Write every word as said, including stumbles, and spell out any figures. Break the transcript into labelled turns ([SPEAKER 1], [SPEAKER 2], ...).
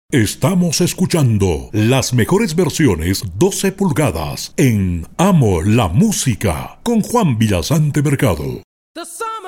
[SPEAKER 1] Estamos escuchando las mejores versiones doce pulgadas en Amo la Música con Juan Villasante Mercado.
[SPEAKER 2] The sun